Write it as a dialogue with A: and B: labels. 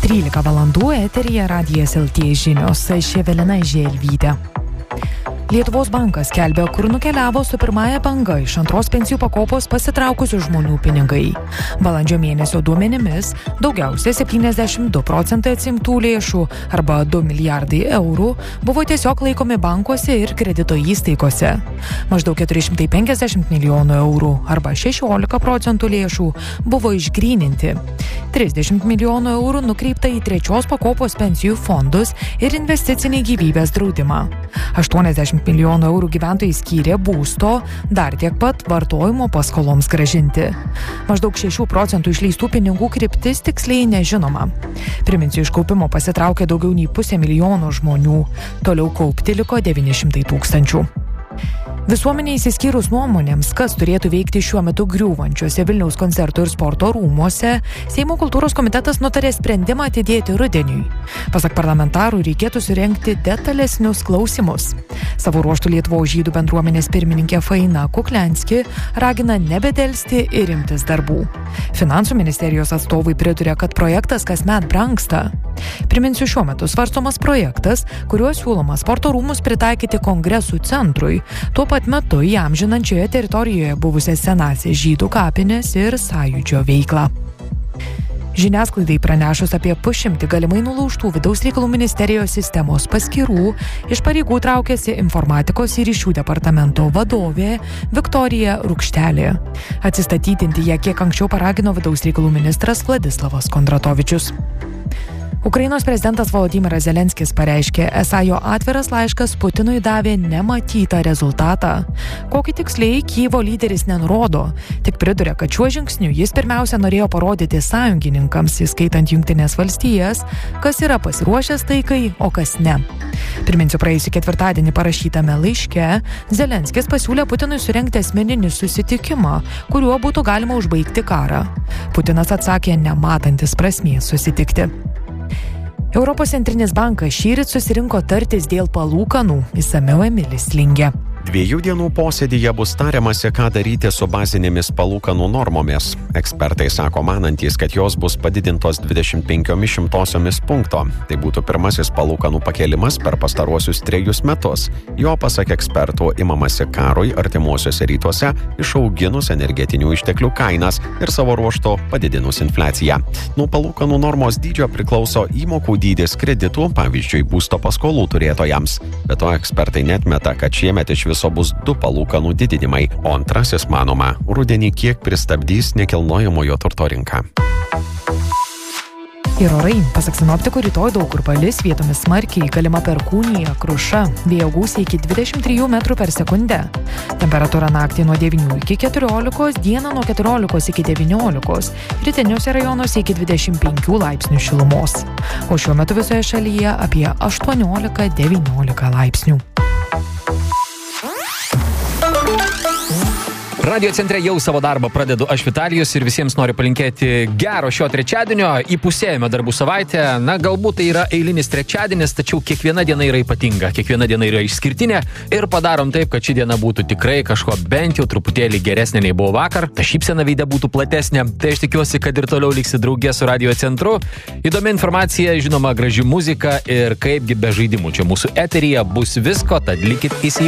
A: 13 valandų eteryje Radijas LT žinios. Aš Evelina Želvytė. Lietuvos bankas skelbia, kur nukeliavo su pirmąja banga iš antros pensijų pakopos pasitraukusių žmonių pinigai. Balandžio mėnesio duomenimis daugiausia 72% atsimtų lėšų arba 2 milijardai eurų buvo tiesiog laikomi bankuose ir kredito įstaigose. Maždaug 450 milijonų eurų arba 16% lėšų buvo išgryninti. 30 milijonų eurų nukreipta į trečios pakopos pensijų fondus ir investicinį gyvybės draudimą. 80 milijonų eurų gyventojai skyrė būsto, dar tiek pat vartojimo paskoloms grąžinti. Maždaug 6% išleistų pinigų kryptis tiksliai nežinoma. Priminsiu, iš kaupimo pasitraukė daugiau nei 500 000 žmonių. Toliau kaupti liko 900 000. Visuomenė išsiskyrus nuomonėms, kas turėtų veikti šiuo metu griūvančiuose Vilniaus koncertų ir sporto rūmuose, Seimo kultūros komitetas nutarė sprendimą atidėti rudeniui. Pasak parlamentarų, reikėtų surengti detalesnius klausimus. Savo ruožtu Lietuvos žydų bendruomenės pirmininkė Faina Kuklianski ragina nebedelsti ir imtis darbų. Finansų ministerijos atstovai priduria, kad projektas kasmet brangsta. Priminsiu, šiuo metu svarstomas projektas, kuriuo siūloma sporto rūmus pritaikyti kongresų centrui, tuo pat metu įamžinančioje teritorijoje buvusias senąsias žydų kapines ir sąjūdžio veiklą. Žiniasklaidai pranešus apie 100 galimai nulaužtų vidaus reikalų ministerijos sistemos paskyrų, iš pareigų traukėsi informatikos ir ryšių departamento vadovė Viktorija Rukštelė. Atsistatydinti ją kiek anksčiau paragino vidaus reikalų ministras Vladislavas Kondratovičius. Ukrainos prezidentas Volodymyras Zelenskis pareiškė, esą jo atviras laiškas Putinui davė nematytą rezultatą. Kokį tiksliai Kyjivo lyderis nenurodo, tik priduria, kad šiuo žingsniu jis pirmiausia norėjo parodyti sąjungininkams, įskaitant Jungtines valstijas, kas yra pasiruošęs taikai, o kas ne. Priminsiu, praėjusį ketvirtadienį parašytame laiške, Zelenskis pasiūlė Putinui surengti asmeninį susitikimą, kuriuo būtų galima užbaigti karą. Putinas atsakė, nematantis prasmės susitikti. Europos centrinis bankas šįryt susirinko tartis dėl palūkanų, išsamiau Emilis Lingė.
B: 2 dienų posėdyje bus tariamasi, ką daryti su bazinėmis palūkanų normomis. Ekspertai sako manantys, kad jos bus padidintos 25 punkto. Tai būtų pirmasis palūkanų pakėlimas per pastaruosius 3 metus. Jo, pasak ekspertų, imamasi karui artimuosiuose rytuose, išauginus energetinių išteklių kainas ir savo ruožtu padidinus infliaciją. Nuo palūkanų normos dydžio priklauso įmokų dydis kreditų, pavyzdžiui, būsto paskolų turėtojams. Be to, ekspertai netmeta, kad šiemet iš viso bus 2 palūkanų didinimai, o antrasis, manoma, rudenį kiek pristabdys nekilnojamojo turto rinką.
A: Ir orai, pasak sinoptikų, rytoj daug kur palis, vietomis smarkiai, galima perkūnija, kruša, vėjo gūsiai iki 23 metrų per sekundę. Temperatūra naktį nuo 9 iki 14, dieną nuo 14 iki 19, rytiniuose rajonuose iki 25 laipsnių šilumos. O šiuo metu visoje šalyje apie 18-19 laipsnių.
C: Radio centre jau savo darbą pradedu aš, Vitalijus, ir visiems noriu palinkėti gero šio trečiadienio, įpusėjome darbų savaitę. Na, galbūt tai yra eilinis trečiadienis, tačiau kiekviena diena yra ypatinga, kiekviena diena yra išskirtinė ir padarom taip, kad ši diena būtų tikrai kažko bent jau truputėlį geresnė nei buvo vakar, ta šypsena veide būtų platesnė. Tai aš tikiuosi, kad ir toliau liksi drauge su Radio centru. Įdomi informacija, žinoma, graži muzika ir kaipgi be žaidimų. Čia mūsų eteryje bus visko, tad likit įsijungę.